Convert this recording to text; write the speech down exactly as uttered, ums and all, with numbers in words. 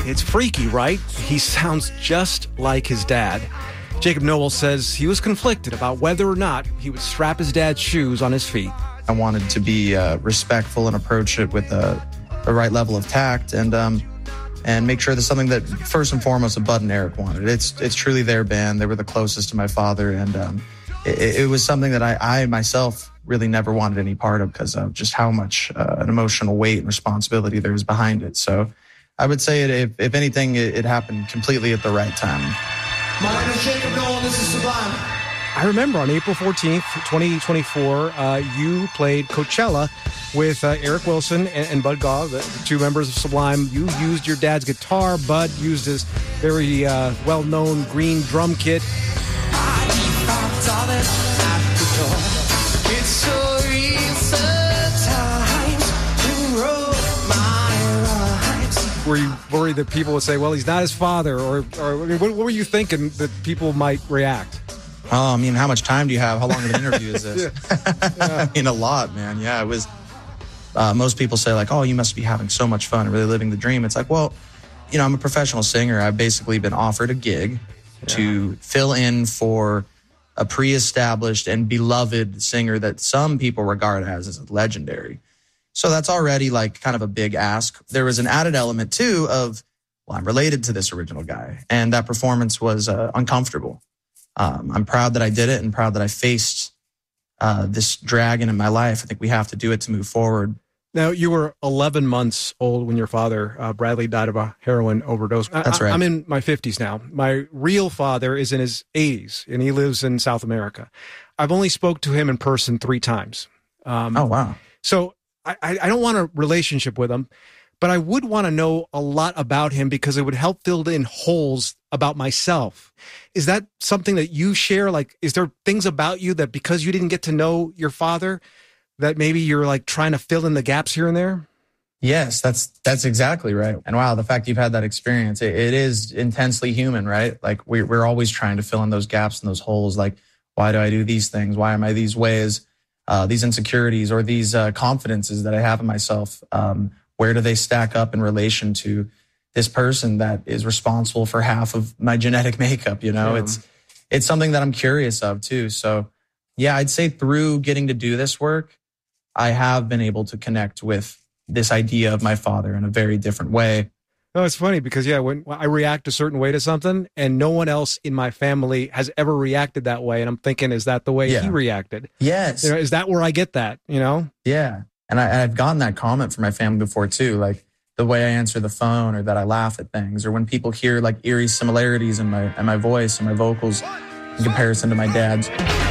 It's freaky, right? He sounds just like his dad. Jacob Noel says he was conflicted about whether or not he would strap his dad's shoes on his feet. I wanted to be uh, respectful and approach it with a, a right level of tact, and um, and make sure that's something that first and foremost, Bud and Eric wanted. It's it's truly their band. They were the closest to my father, and um, it, it was something that I, I myself really never wanted any part of because of just how much uh, an emotional weight and responsibility there is behind it. So I would say, it, if, if anything, it, it happened completely at the right time. My name is Jacob Noel, this is Sublime. I remember on April fourteenth, twenty twenty-four, uh, you played Coachella with uh, Eric Wilson and, and Bud Gaw, the, the two members of Sublime. You used your dad's guitar. Bud used his very uh, well-known green drum kit. Were you worried that people would say, well, he's not his father? Or, or I mean, what, what were you thinking that people might react? Oh, I mean, how much time do you have? How long of an interview is this? yeah. Yeah. I mean, a lot, man. Yeah, it was. Uh, most people say, like, oh, you must be having so much fun, really living the dream. It's like, well, you know, I'm a professional singer. I've basically been offered a gig yeah. to fill in for a pre-established and beloved singer that some people regard as, as legendary. So that's already like kind of a big ask. There was an added element, too, of, well, I'm related to this original guy. And that performance was uh, uncomfortable. Um, I'm proud that I did it and proud that I faced uh, this dragon in my life. I think we have to do it to move forward. Now, you were eleven months old when your father, uh, Bradley, died of a heroin overdose. That's right. I, I'm in my fifties now. My real father is in his eighties, and he lives in South America. I've only spoke to him in person three times. Um, oh, wow. So I, I don't want a relationship with him, but I would want to know a lot about him because it would help fill in holes about myself. Is that something that you share? Like, is there things about you that because you didn't get to know your father, that maybe you're like trying to fill in the gaps here and there? Yes, that's that's exactly right. And wow, the fact you've had that experience, it, it is intensely human, right? Like we're, we're always trying to fill in those gaps and those holes. Like, why do I do these things? Why am I these ways, uh, these insecurities or these uh, confidences that I have in myself? Um, where do they stack up in relation to this person that is responsible for half of my genetic makeup? You know, yeah. it's it's something that I'm curious of too. So yeah, I'd say through getting to do this work, I have been able to connect with this idea of my father in a very different way. No, it's funny because, yeah, when I react a certain way to something and no one else in my family has ever reacted that way. And I'm thinking, is that the way yeah. he reacted? Yes. You know, is that where I get that, you know? Yeah. And I, I've gotten that comment from my family before too. Like the way I answer the phone or that I laugh at things or when people hear like eerie similarities in my, in my voice and my vocals in comparison to my dad's.